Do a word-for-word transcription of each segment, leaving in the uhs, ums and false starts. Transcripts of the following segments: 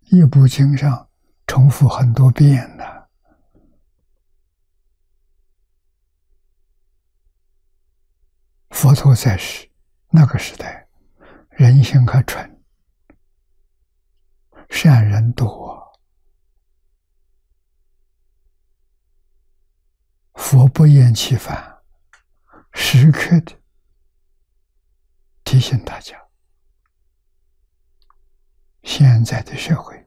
一部经上重复很多遍呢。佛陀在世那个时代，人心还纯，善人多，佛不厌其烦，时刻的提醒大家，现在的社会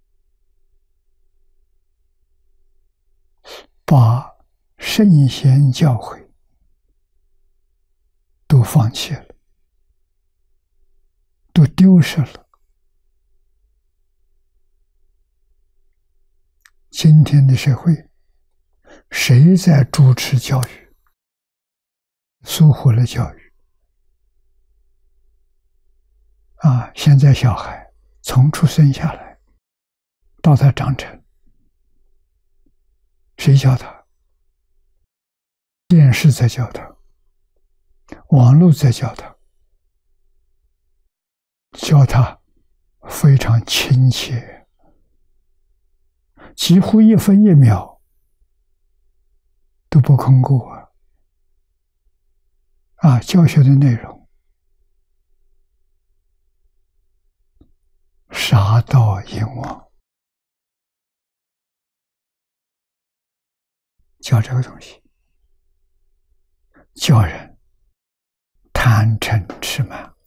把圣贤教诲都放弃了，都丢失了。今天的社会，谁在主持教育，疏忽了教育啊！现在小孩从出生下来到他长成，谁教他？电视在教他，网络在教他，教他非常亲切，几乎一分一秒都不空过啊！啊，教学的内容杀盗淫妄，教这个东西，教人贪嗔痴慢，